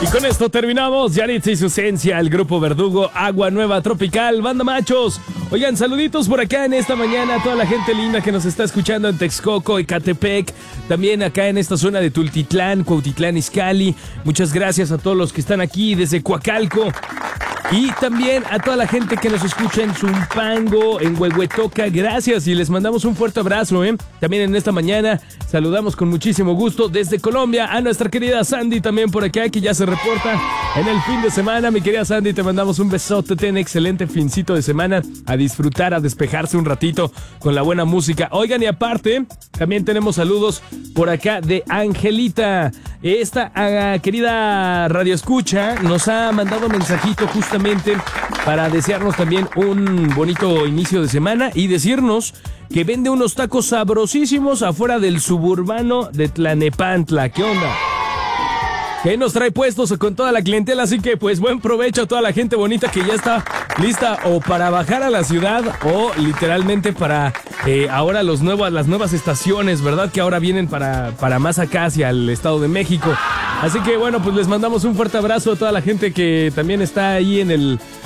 Y con esto terminamos. Yaritza y su esencia, el grupo Verdugo, Agua Nueva Tropical, Banda Machos. Oigan, saluditos por acá en esta mañana a toda la gente linda que nos está escuchando en Texcoco, Ecatepec, también acá en esta zona de Tultitlán, Cuautitlán, Izcalli. Muchas gracias a todos los que están aquí desde Coacalco. Y también a toda la gente que nos escucha en Zumpango, en Huehuetoca, gracias y les mandamos un fuerte abrazo, ¿eh? También en esta mañana saludamos con muchísimo gusto desde Colombia a nuestra querida Sandy también por acá, que ya se reporta en el fin de semana. Mi querida Sandy, te mandamos un besote, ten excelente fincito de semana, a disfrutar, a despejarse un ratito con la buena música. Oigan, y aparte, también tenemos saludos por acá de Angelita. Esta querida radioescucha nos ha mandado un mensajito justamente para desearnos también un bonito inicio de semana y decirnos que vende unos tacos sabrosísimos afuera del suburbano de Tlanepantla. ¿Qué onda? Que nos trae puestos con toda la clientela, así que pues buen provecho a toda la gente bonita que ya está lista o para bajar a la ciudad o literalmente para ahora las nuevas estaciones, ¿verdad? Que ahora vienen para más acá hacia el Estado de México. Así que bueno, pues les mandamos un fuerte abrazo a toda la gente que también está ahí en el